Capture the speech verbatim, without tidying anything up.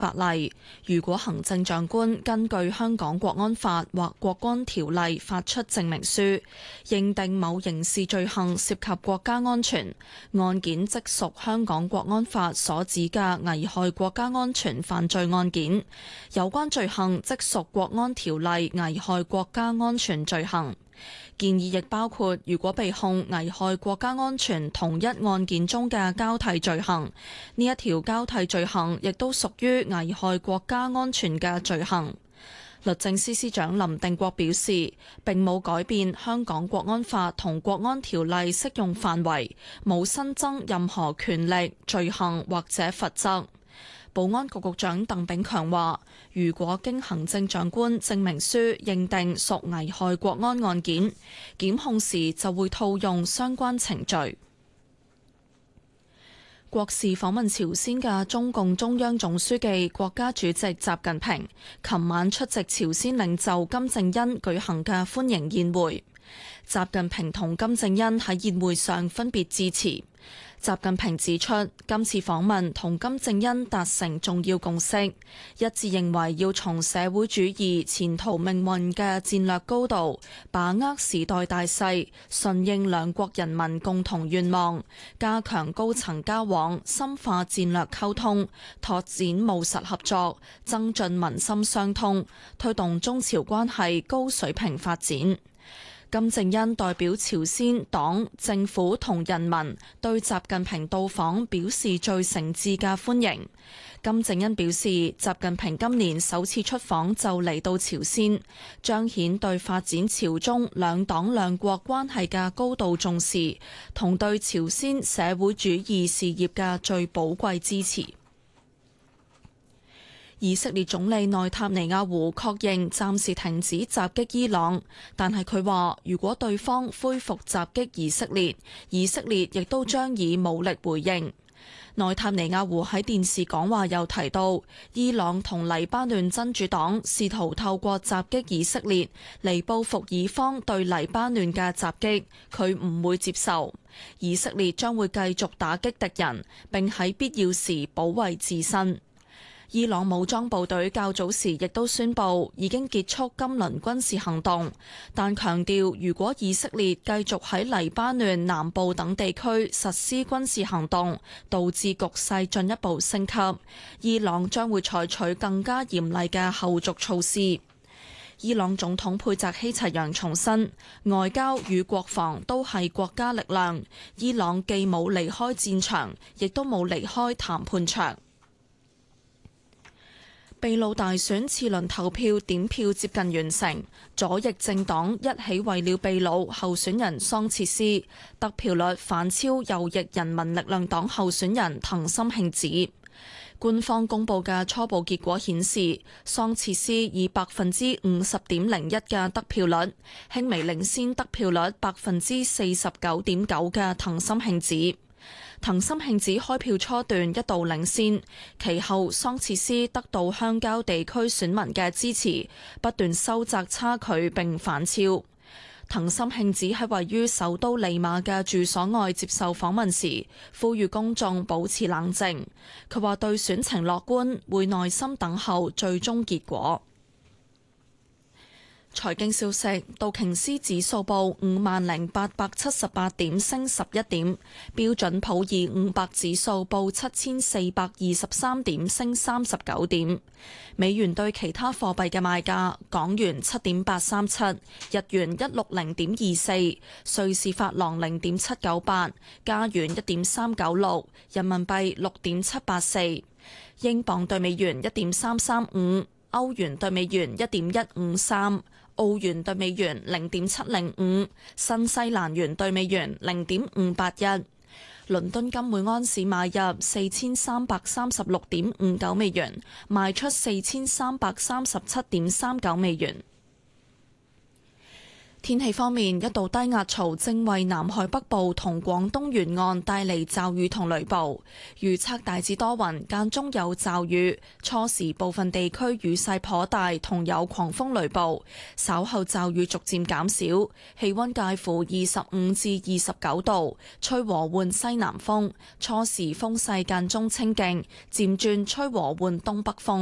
法例。如果行政長官根據香港國安法或國安條例發出證明書，認定某刑事罪行涉及國家安全，案件即屬香港國安法所指嘅危害國家安全犯罪案件，有關罪行即屬國安條例危害國家安全罪行。建議亦包括，如果被控危害國家安全同一案件中嘅交替罪行，呢一條交替罪行亦都屬於危害國家安全嘅罪行。律政司司長林定國表示，並冇改變香港國安法同國安條例適用範圍，冇新增任何權力、罪行或者罰則。保安局局長鄧炳強話，如果經行政長官證明書認定屬危害國安案件，檢控時就會套用相關程序。國事訪問朝鮮嘅中共中央總書記、國家主席習近平，琴晚出席朝鮮領袖金正恩舉行嘅歡迎宴會。習近平同金正恩喺宴會上分別致辭。習近平指出，今次訪問同金正恩達成重要共識，一致認為要從社會主義前途命運嘅戰略高度，把握時代大勢，順應兩國人民共同願望，加強高層交往，深化戰略溝通，拓展務實合作，增進民心相通，推動中朝關係高水平發展。金正恩代表朝鮮黨、政府同人民對習近平到訪表示最誠摯嘅歡迎。金正恩表示，習近平今年首次出訪就嚟到朝鮮，彰顯對發展朝中兩黨兩國關係嘅高度重視，同對朝鮮社會主義事業嘅最寶貴支持。以色列總理內塔尼亞胡確認暫時停止襲擊伊朗，但係佢話如果對方恢復襲擊以色列，以色列亦都將以武力回應。內塔尼亞胡喺電視講話又提到，伊朗同黎巴嫩真主黨試圖透過襲擊以色列嚟報復以方對黎巴嫩嘅襲擊，佢唔會接受。以色列將會繼續打擊敵人，並喺必要時保衛自身。伊朗武裝部隊較早時亦都宣布已經結束今輪軍事行動，但強調如果以色列繼續喺黎巴嫩南部等地區實施軍事行動，導致局勢進一步升級，伊朗將會採取更加嚴厲嘅後續措施。伊朗總統佩澤希齊揚重申，外交與國防都係國家力量，伊朗既冇離開戰場，亦都冇離開談判場。秘魯大選次輪投票點票接近完成，左翼政黨一起為了秘魯候選人桑切斯得票率反超右翼人民力量黨候選人藤森慶子。官方公佈嘅初步結果顯示，桑切斯以百分之五十點零一嘅得票率，輕微領先得票率百分之四十九點九嘅藤森慶子。藤森慶子開票初段一度領先，其後桑切斯得到鄉郊地區選民嘅支持，不斷收窄差距並反超。藤森慶子喺位於首都利馬嘅住所外接受訪問時，呼籲公眾保持冷靜。佢話對選情樂觀，會耐心等候最終結果。財經消息，道瓊斯指數報五萬零八百七十八點，升十一點；標準普爾五百指數報七千四百二十三點，升三十九點。美元對其他貨幣嘅賣價：港元七點八三七，日元一六零點二四，瑞士法郎零點七九八，加元一點三九六，人民幣六點七八四，英鎊對美元一點三三五，歐元對美元一點一五三。澳元對美元零點七零五，新西蘭元對美元零點五八一。倫敦金每安士買入四千三百三十六點五九美元，賣出四千三百三十七點三九美元。 天氣方面，一道低壓槽正為南海北部同廣東沿岸帶嚟驟雨同雷暴，預測大致多雲，間中有驟雨，初時部分地區雨勢頗大，同有狂風雷暴，稍後驟雨逐漸減少，氣溫介乎二十五至二十九度，吹和緩西南風，初時風勢間中清勁，漸轉吹和緩東北風。